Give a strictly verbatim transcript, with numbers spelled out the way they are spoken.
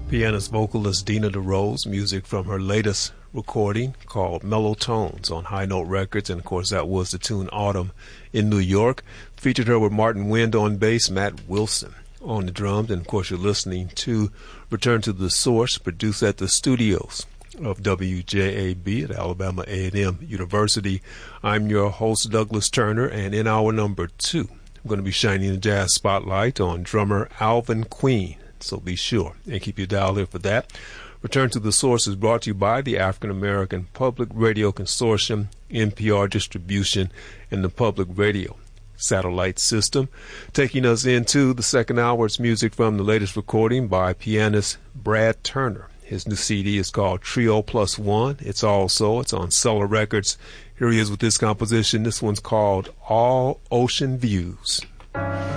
Pianist vocalist Dina DeRose, music from her latest recording called Mellow Tones on High Note Records, and of course that was the tune Autumn in New York. Featured her with Martin Wind on bass, Matt Wilson on the drums, and of course you're listening to Return to the Source, produced at the studios of W J A B at Alabama A and M University. I'm your host, Douglas Turner, and in hour number two, I'm going to be shining the jazz spotlight on drummer Alvin Queen. So be sure and keep your dial here for that. Return to the Source is brought to you by the African American Public Radio Consortium, N P R Distribution, and the Public Radio Satellite System. Taking us into the second hour, it's music from the latest recording by pianist Brad Turner. His new C D is called Trio Plus One. It's also, it's on Cellar Records. Here he is with this composition. This one's called All Ocean Views.